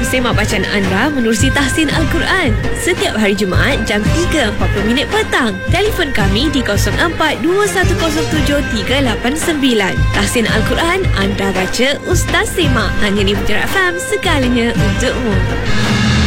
semak bacaan anda menerusi tahsin Al-Quran setiap hari Jumaat jam 3.40 petang. Telefon kami di 0421073889. Tahsin Al-Quran, anda baca, Ustaz semak. Hanya di Putera FM, segalanya untukmu.